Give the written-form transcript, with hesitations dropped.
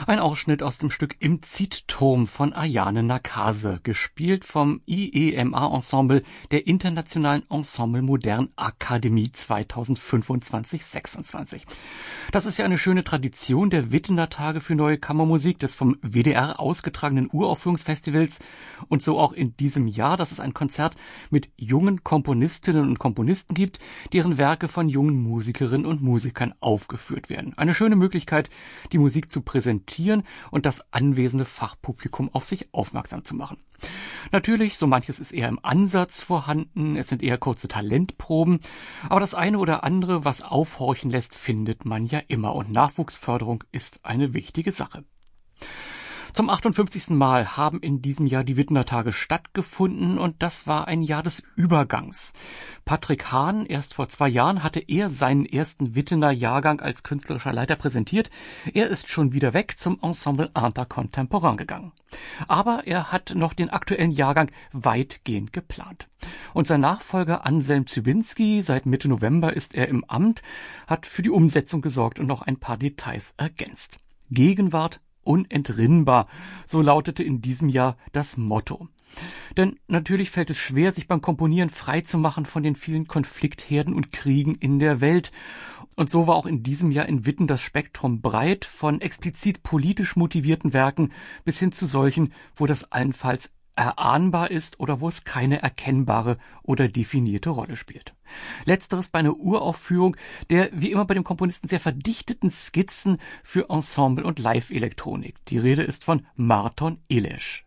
Ein Ausschnitt aus dem Stück Im Ziehturm von Ayane Nakase, gespielt vom IEMA-Ensemble der Internationalen Ensemble Modern Akademie 2025/26. Das ist ja eine schöne Tradition der Wittener Tage für Neue Kammermusik, des vom WDR ausgetragenen Uraufführungsfestivals. Und so auch in diesem Jahr, dass es ein Konzert mit jungen Komponistinnen und Komponisten gibt, deren Werke von jungen Musikerinnen und Musikern aufgeführt werden. Eine schöne Möglichkeit, die Musik zu präsentieren und das anwesende Fachpublikum auf sich aufmerksam zu machen. Natürlich, so manches ist eher im Ansatz vorhanden, es sind eher kurze Talentproben, aber das eine oder andere, was aufhorchen lässt, findet man ja immer, und Nachwuchsförderung ist eine wichtige Sache. Zum 58. Mal haben in diesem Jahr die Wittener Tage stattgefunden, und das war ein Jahr des Übergangs. Patrick Hahn, erst vor 2 Jahren, hatte er seinen ersten Wittener Jahrgang als künstlerischer Leiter präsentiert. Er ist schon wieder weg zum Ensemble Intercontemporain gegangen. Aber er hat noch den aktuellen Jahrgang weitgehend geplant. Und sein Nachfolger Anselm Zybinski, seit Mitte November ist er im Amt, hat für die Umsetzung gesorgt und noch ein paar Details ergänzt. Gegenwart unentrinnbar, so lautete in diesem Jahr das Motto. Denn natürlich fällt es schwer, sich beim Komponieren frei zu machen von den vielen Konfliktherden und Kriegen in der Welt. Und so war auch in diesem Jahr in Witten das Spektrum breit, von explizit politisch motivierten Werken bis hin zu solchen, wo das allenfalls erahnbar ist oder wo es keine erkennbare oder definierte Rolle spielt. Letzteres bei einer Uraufführung der, wie immer bei dem Komponisten, sehr verdichteten Skizzen für Ensemble und Live-Elektronik. Die Rede ist von Márton Éles.